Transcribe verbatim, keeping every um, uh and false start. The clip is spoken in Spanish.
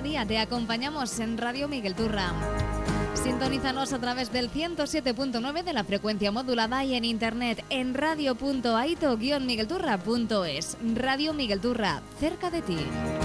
día te acompañamos en Radio Miguel Turra. Sintonízanos a través del ciento siete punto nueve de la frecuencia modulada y en internet en radio punto aito guion miguelturra punto es. Radio Miguel Turra, cerca de ti.